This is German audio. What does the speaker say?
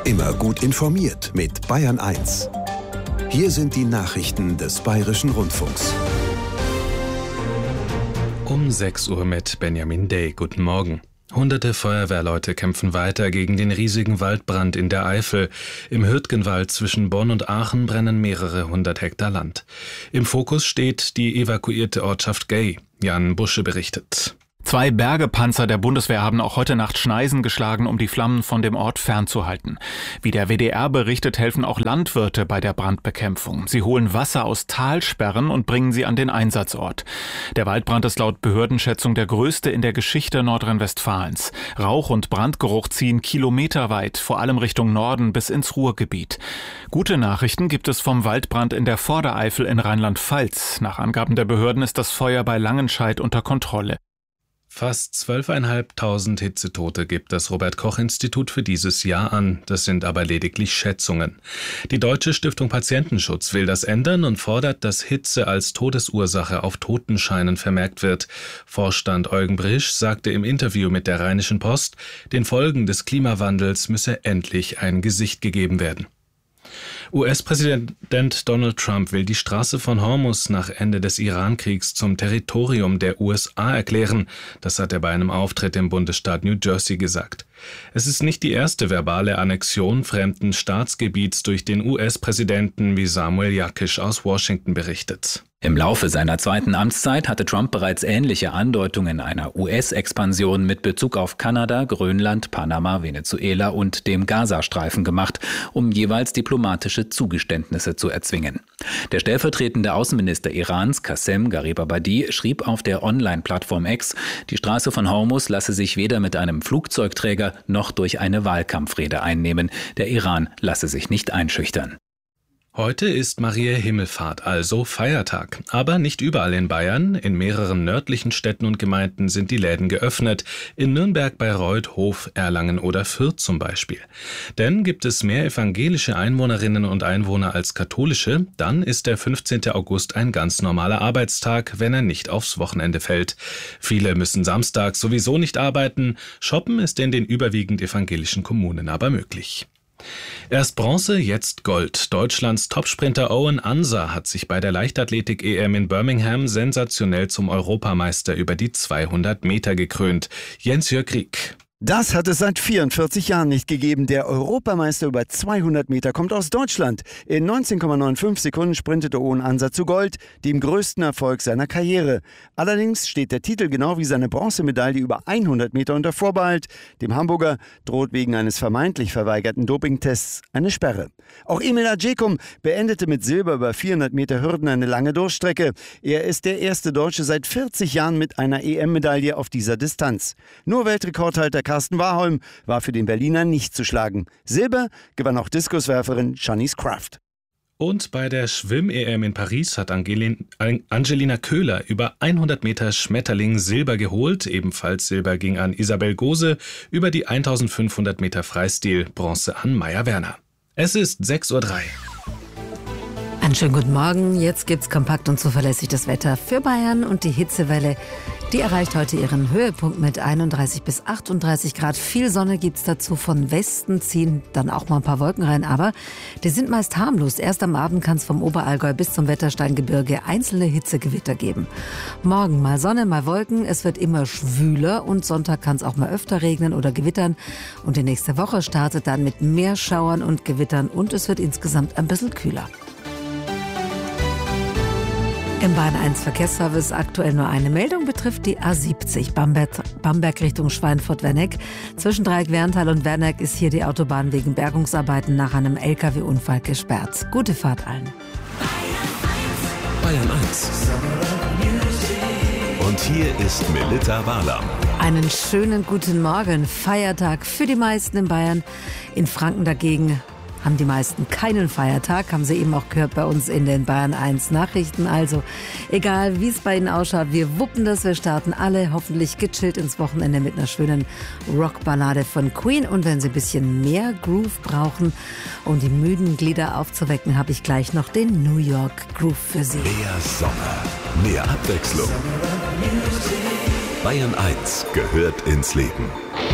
Immer gut informiert mit Bayern 1. Hier sind die Nachrichten des Bayerischen Rundfunks. Um 6 Uhr mit Benjamin Day. Guten Morgen. Hunderte Feuerwehrleute kämpfen weiter gegen den riesigen Waldbrand in der Eifel. Im Hürtgenwald zwischen Bonn und Aachen brennen mehrere 100 Hektar Land. Im Fokus steht die evakuierte Ortschaft Gay. Jan Busche berichtet. 2 Bergepanzer der Bundeswehr haben auch heute Nacht Schneisen geschlagen, um die Flammen von dem Ort fernzuhalten. Wie der WDR berichtet, helfen auch Landwirte bei der Brandbekämpfung. Sie holen Wasser aus Talsperren und bringen sie an den Einsatzort. Der Waldbrand ist laut Behördenschätzung der größte in der Geschichte Nordrhein-Westfalens. Rauch und Brandgeruch ziehen kilometerweit, vor allem Richtung Norden bis ins Ruhrgebiet. Gute Nachrichten gibt es vom Waldbrand in der Vordereifel in Rheinland-Pfalz. Nach Angaben der Behörden ist das Feuer bei Langenscheidt unter Kontrolle. Fast 12.500 Hitzetote gibt das Robert-Koch-Institut für dieses Jahr an. Das sind aber lediglich Schätzungen. Die Deutsche Stiftung Patientenschutz will das ändern und fordert, dass Hitze als Todesursache auf Totenscheinen vermerkt wird. Vorstand Eugen Brisch sagte im Interview mit der Rheinischen Post, den Folgen des Klimawandels müsse endlich ein Gesicht gegeben werden. US-Präsident Donald Trump will die Straße von Hormuz nach Ende des Iran-Kriegs zum Territorium der USA erklären. Das hat er bei einem Auftritt im Bundesstaat New Jersey gesagt. Es ist nicht die erste verbale Annexion fremden Staatsgebiets durch den US-Präsidenten, wie Samuel Jakisch aus Washington berichtet. Im Laufe seiner zweiten Amtszeit hatte Trump bereits ähnliche Andeutungen einer US-Expansion mit Bezug auf Kanada, Grönland, Panama, Venezuela und dem Gazastreifen gemacht, um jeweils diplomatische Zugeständnisse zu erzwingen. Der stellvertretende Außenminister Irans, Qassem Garibabadi, schrieb auf der Online-Plattform X, die Straße von Hormuz lasse sich weder mit einem Flugzeugträger noch durch eine Wahlkampfrede einnehmen. Der Iran lasse sich nicht einschüchtern. Heute ist Mariä Himmelfahrt, also Feiertag. Aber nicht überall in Bayern. In mehreren nördlichen Städten und Gemeinden sind die Läden geöffnet. In Nürnberg, Bayreuth, Hof, Erlangen oder Fürth zum Beispiel. Denn gibt es mehr evangelische Einwohnerinnen und Einwohner als katholische, dann ist der 15. August ein ganz normaler Arbeitstag, wenn er nicht aufs Wochenende fällt. Viele müssen samstags sowieso nicht arbeiten. Shoppen ist in den überwiegend evangelischen Kommunen aber möglich. Erst Bronze, jetzt Gold. Deutschlands Topsprinter Owen Ansa hat sich bei der Leichtathletik-EM in Birmingham sensationell zum Europameister über die 200 Meter gekrönt. Jens-Jörg Rieck. Das hat es seit 44 Jahren nicht gegeben. Der Europameister über 200 Meter kommt aus Deutschland. In 19,95 Sekunden sprintete Owen Ansa zu Gold, dem größten Erfolg seiner Karriere. Allerdings steht der Titel genau wie seine Bronzemedaille über 100 Meter unter Vorbehalt. Dem Hamburger droht wegen eines vermeintlich verweigerten Dopingtests eine Sperre. Auch Emil Adjekum beendete mit Silber über 400 Meter Hürden eine lange Durchstrecke. Er ist der erste Deutsche seit 40 Jahren mit einer EM-Medaille auf dieser Distanz. Nur Weltrekordhalter Carsten Warholm war für den Berliner nicht zu schlagen. Silber gewann auch Diskuswerferin Shanice Kraft. Und bei der Schwimm-EM in Paris hat Angelina Köhler über 100 Meter Schmetterling Silber geholt. Ebenfalls Silber ging an Isabel Gose, über die 1500 Meter Freistil Bronze an Maya Werner. Es ist 6:03 Uhr. Einen schönen guten Morgen. Jetzt gibt's kompakt und zuverlässig das Wetter für Bayern und die Hitzewelle. Die erreicht heute ihren Höhepunkt mit 31 bis 38 Grad. Viel Sonne gibt's dazu. Von Westen ziehen dann auch mal ein paar Wolken rein, aber die sind meist harmlos. Erst am Abend kann es vom Oberallgäu bis zum Wettersteingebirge einzelne Hitzegewitter geben. Morgen mal Sonne, mal Wolken. Es wird immer schwüler und Sonntag kann es auch mal öfter regnen oder gewittern. Und die nächste Woche startet dann mit mehr Schauern und Gewittern und es wird insgesamt ein bisschen kühler. Im Bayern 1 Verkehrsservice aktuell nur eine Meldung, betrifft die A70 Bamberg Richtung Schweinfurt-Werneck. Zwischen Dreieck-Werntal und Werneck ist hier die Autobahn wegen Bergungsarbeiten nach einem LKW-Unfall gesperrt. Gute Fahrt allen. Bayern 1. Und hier ist Melitta Walam. Einen schönen guten Morgen. Feiertag für die meisten in Bayern. In Franken dagegen haben die meisten keinen Feiertag, haben Sie eben auch gehört bei uns in den Bayern 1 Nachrichten. Also egal, wie es bei Ihnen ausschaut, wir wuppen das, wir starten alle hoffentlich gechillt ins Wochenende mit einer schönen Rockballade von Queen. Und wenn Sie ein bisschen mehr Groove brauchen, um die müden Glieder aufzuwecken, habe ich gleich noch den New York Groove für Sie. Mehr Sommer, mehr Abwechslung. Bayern 1 gehört ins Leben.